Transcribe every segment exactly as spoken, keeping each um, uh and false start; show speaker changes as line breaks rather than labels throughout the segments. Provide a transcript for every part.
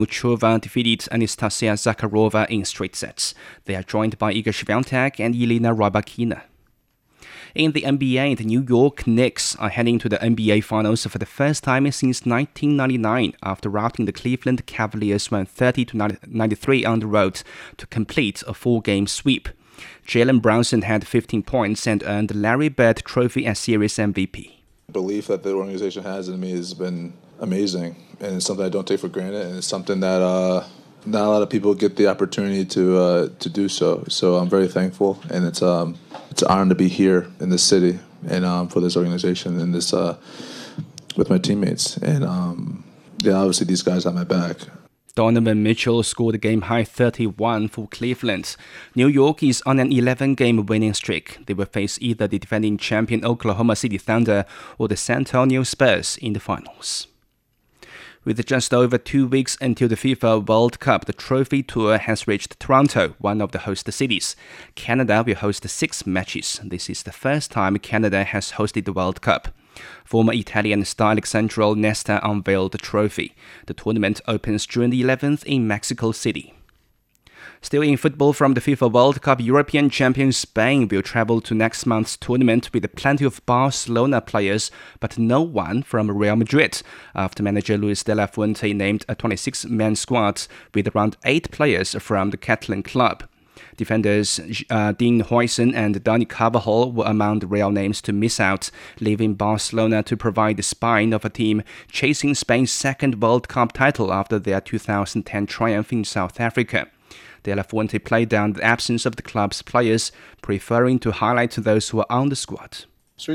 Muchova defeated Anastasia Zakharova in straight sets. They are joined by Iga Swiatek and Elena Rybakina. In the N B A, the New York Knicks are heading to the N B A Finals for the first time since nineteen ninety-nine after routing the Cleveland Cavaliers one thirty to ninety-three on the road to complete a four-game sweep. Jalen Brunson had fifteen points and earned the Larry Bird Trophy as Series M V P.
The belief that the organization has in me has been amazing, and it's something I don't take for granted, and it's something that uh, not a lot of people get the opportunity to uh, to do so. So I'm very thankful, and it's um it's an honor to be here in this city and um, for this organization and this uh, with my teammates. And um, yeah, obviously these guys have my back.
Donovan Mitchell scored a game-high thirty-one for Cleveland. New York is on an eleven-game winning streak. They will face either the defending champion Oklahoma City Thunder or the San Antonio Spurs in the finals. With just over two weeks until the FIFA World Cup, the Trophy Tour has reached Toronto, one of the host cities. Canada will host six matches. This is the first time Canada has hosted the World Cup. Former Italian star Alessandro Nesta unveiled the trophy. The tournament opens June the eleventh in Mexico City. Still in football from the FIFA World Cup, European champion Spain will travel to next month's tournament with plenty of Barcelona players, but no one from Real Madrid, after manager Luis de la Fuente named a twenty-six man squad with around eight players from the Catalan club. Defenders uh, Dean Huijsen and Dani Carvajal were among the Real names to miss out, leaving Barcelona to provide the spine of a team chasing Spain's second World Cup title after their two thousand ten triumph in South Africa. De La Fuente played down the absence of the club's players, preferring to highlight those who are on the squad.
I'm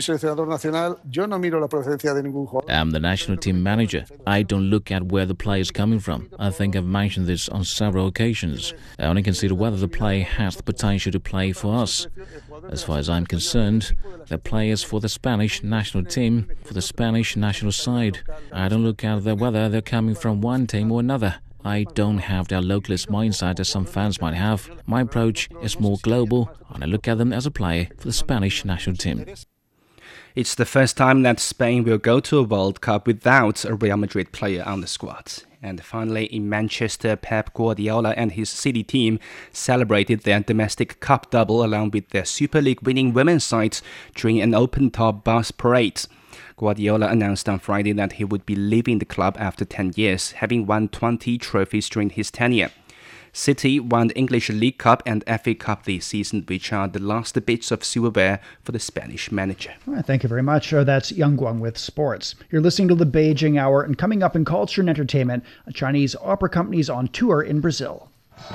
the national team manager. I don't look at where the player is coming from. I think I've mentioned this on several occasions. I only consider whether the player has the potential to play for us. As far as I'm concerned, they're players for the Spanish national team, for the Spanish national side. I don't look at whether they're coming from one team or another. I don't have their localist mindset as some fans might have. My approach is more global, and I look at them as a player for the Spanish national team.
It's the first time that Spain will go to a World Cup without a Real Madrid player on the squad. And finally, in Manchester, Pep Guardiola and his City team celebrated their domestic cup double along with their Super League winning women's side during an open-top bus parade. Guardiola announced on Friday that he would be leaving the club after ten years, having won twenty trophies during his tenure. City won the English League Cup and F A Cup this season, which are the last bits of silverware for the Spanish manager.
All right, thank you very much. Uh, that's Yang Guang with sports. You're listening to the Beijing Hour, and coming up in culture and entertainment, a Chinese opera company is on tour in Brazil.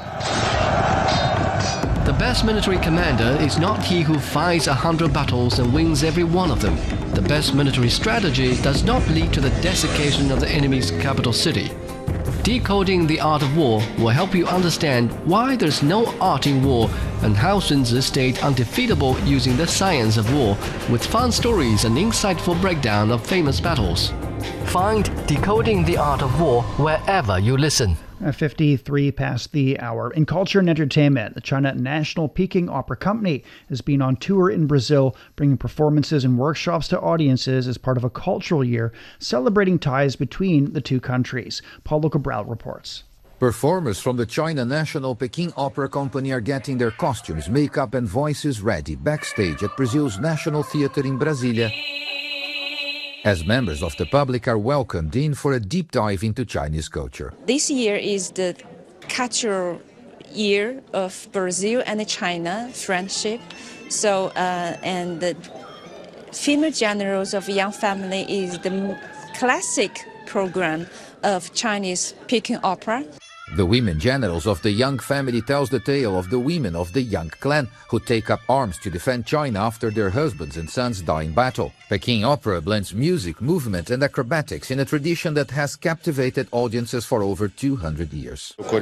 The best military commander is not he who fights a hundred battles and wins every one of them. The best military strategy does not lead to the desiccation of the enemy's capital city. Decoding the Art of War will help you understand why there's no art in war and how Sun Tzu stayed undefeatable using the science of war, with fun stories and insightful breakdown of famous battles. Find Decoding the Art of War wherever you listen.
fifty-three past the hour. In culture and entertainment, the China National Peking Opera Company has been on tour in Brazil, bringing performances and workshops to audiences as part of a cultural year, celebrating ties between the two countries. Paulo Cabral reports.
Performers from the China National Peking Opera Company are getting their costumes, makeup and voices ready backstage at Brazil's National Theatre in Brasilia, as members of the public are welcomed in for a deep dive into Chinese culture.
This year is the cultural year of Brazil and China friendship. So, uh, and the female generals of Young Family is the classic program of Chinese Peking opera.
The women generals of the Yang family tells the tale of the women of the Yang clan who take up arms to defend China after their husbands and sons die in battle. Peking opera blends music, movement and acrobatics in a tradition that has captivated audiences for over two hundred years.
I'm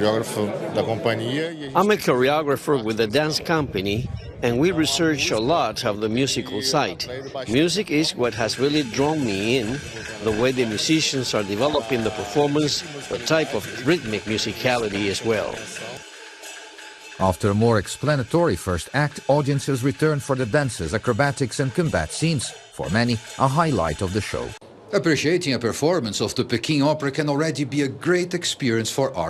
a choreographer with the dance company, and we research a lot of the musical side. Music is what has really drawn me in, the way the musicians are developing the performance, the type of rhythmic musicality as well.
After a more explanatory first act, audiences return for the dances, acrobatics and combat scenes, for many a highlight of the show. Appreciating a performance of the Peking Opera can already be a great experience for art